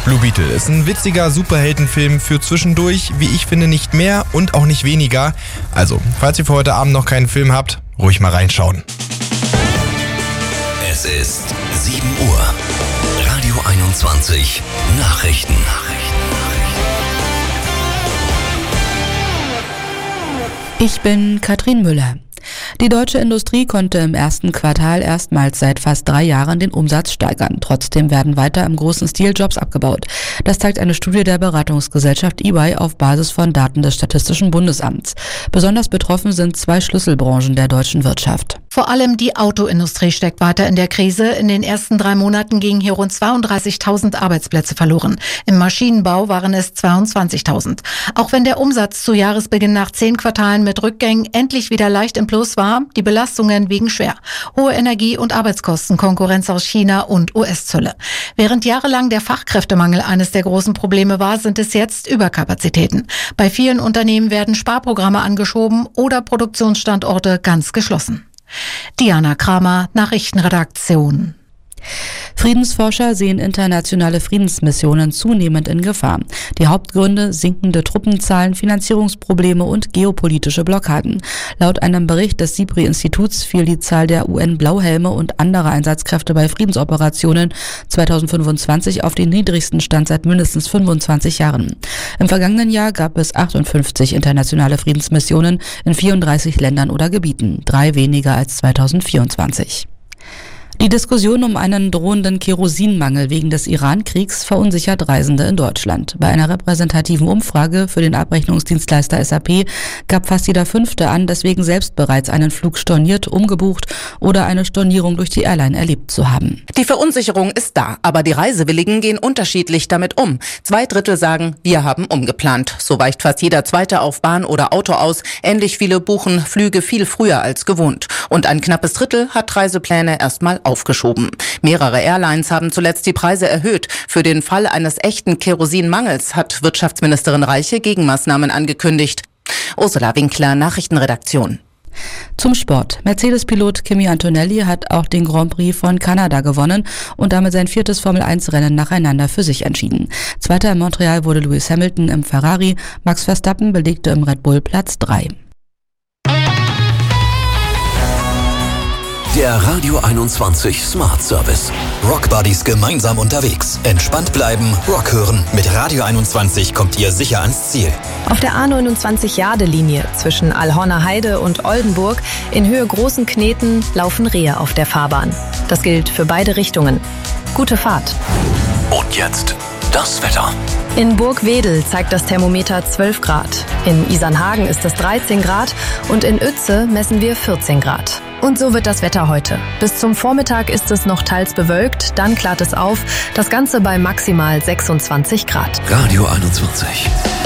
Blue Beetle ist ein witziger Superheldenfilm für zwischendurch, wie ich finde, nicht mehr und auch nicht weniger. Also, falls ihr für heute Abend noch keinen Film habt, ruhig mal reinschauen. Es ist 7 Uhr. Radio 21 Nachrichten. Ich bin Katrin Müller. Die deutsche Industrie konnte im ersten Quartal erstmals seit fast 3 Jahren den Umsatz steigern. Trotzdem werden weiter im großen Stil Jobs abgebaut. Das zeigt eine Studie der Beratungsgesellschaft EY auf Basis von Daten des Statistischen Bundesamts. Besonders betroffen sind 2 Schlüsselbranchen der deutschen Wirtschaft. Vor allem die Autoindustrie steckt weiter in der Krise. In den ersten 3 Monaten gingen hier rund 32.000 Arbeitsplätze verloren. Im Maschinenbau waren es 22.000. Auch wenn der Umsatz zu Jahresbeginn nach 10 Quartalen mit Rückgängen endlich wieder leicht im Plus war, die Belastungen wiegen schwer. Hohe Energie- und Arbeitskosten, Konkurrenz aus China und US-Zölle. Während jahrelang der Fachkräftemangel eines der großen Probleme war, sind es jetzt Überkapazitäten. Bei vielen Unternehmen werden Sparprogramme angeschoben oder Produktionsstandorte ganz geschlossen. Diana Kramer, Nachrichtenredaktion. Friedensforscher sehen internationale Friedensmissionen zunehmend in Gefahr. Die Hauptgründe: sinkende Truppenzahlen, Finanzierungsprobleme und geopolitische Blockaden. Laut einem Bericht des SIPRI-Instituts fiel die Zahl der UN-Blauhelme und anderer Einsatzkräfte bei Friedensoperationen 2025 auf den niedrigsten Stand seit mindestens 25 Jahren. Im vergangenen Jahr gab es 58 internationale Friedensmissionen in 34 Ländern oder Gebieten, 3 weniger als 2024. Die Diskussion um einen drohenden Kerosinmangel wegen des Iran-Kriegs verunsichert Reisende in Deutschland. Bei einer repräsentativen Umfrage für den Abrechnungsdienstleister SAP gab fast jeder 5. an, deswegen selbst bereits einen Flug storniert, umgebucht oder eine Stornierung durch die Airline erlebt zu haben. Die Verunsicherung ist da, aber die Reisewilligen gehen unterschiedlich damit um. 2/3 sagen, wir haben umgeplant. So weicht fast jeder Zweite auf Bahn oder Auto aus. Ähnlich viele buchen Flüge viel früher als gewohnt. Und ein knappes Drittel hat Reisepläne erstmal aufgeschoben. Mehrere Airlines haben zuletzt die Preise erhöht. Für den Fall eines echten Kerosinmangels hat Wirtschaftsministerin Reiche Gegenmaßnahmen angekündigt. Ursula Winkler, Nachrichtenredaktion. Zum Sport. Mercedes-Pilot Kimi Antonelli hat auch den Grand Prix von Kanada gewonnen und damit sein 4. Formel-1-Rennen nacheinander für sich entschieden. Zweiter in Montreal wurde Lewis Hamilton im Ferrari. Max Verstappen belegte im Red Bull Platz 3. Der Radio 21 Smart Service. Rockbuddies gemeinsam unterwegs. Entspannt bleiben, Rock hören. Mit Radio 21 kommt ihr sicher ans Ziel. Auf der A29-Jade-Linie zwischen Alhorner Heide und Oldenburg in Höhe Großen Kneten laufen Rehe auf der Fahrbahn. Das gilt für beide Richtungen. Gute Fahrt. Und jetzt das Wetter. In Burgwedel zeigt das Thermometer 12 Grad. In Isernhagen ist es 13 Grad und in Uetze messen wir 14 Grad. Und so wird das Wetter heute. Bis zum Vormittag ist es noch teils bewölkt, dann klart es auf. Das Ganze bei maximal 26 Grad. Radio 21.